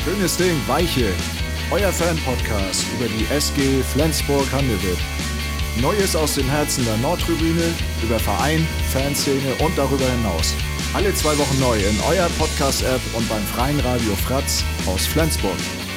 Schönes Ding, Weiche. Euer Fan-Podcast über die SG Flensburg-Handewitt. Neues aus dem Herzen der Nordtribüne, über Verein, Fanszene und darüber hinaus. Alle 2 Wochen neu in eurer Podcast-App und beim freien Radio Fratz aus Flensburg.